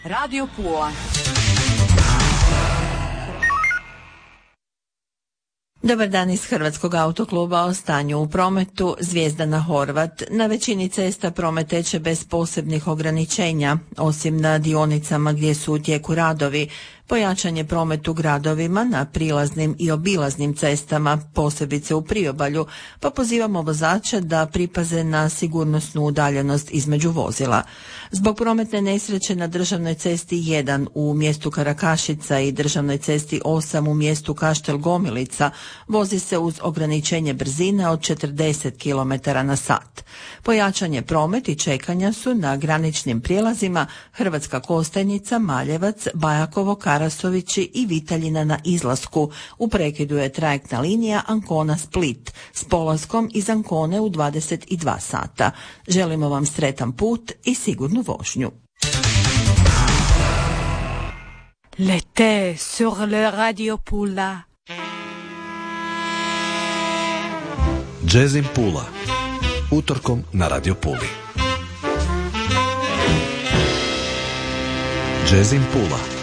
Radio Pula. Dobar dan iz Hrvatskog autokluba. O stanju u prometu. Zvijezdana Horvat. Na većini cesta promet teče bez posebnih ograničenja, osim na dionicama gdje su u tijeku radovi. Pojačan je promet u gradovima na prilaznim i obilaznim cestama, posebice u priobalju, pa pozivamo vozače da pripaze na sigurnosnu udaljenost između vozila. Zbog prometne nesreće na državnoj cesti 1 u mjestu Karakašica i državnoj cesti 8 u mjestu Kaštel Gomilica vozi se uz ograničenje brzine od 40 km/h. Pojačan je promet i čekanja su na graničnim prijelazima Hrvatska Kostajnica, Maljevac, Bajakovo, Karasovići i Vitaljina na izlasku. U prekidu je trajektna linija Ancona-Split s polaskom iz Ancone u 22 sata. Želimo vam sretan put i sigurnu vožnju. L'été sur le Radio Pula. Jazzin Pula. Utorkom na Radio Puli. Jazzin Pula.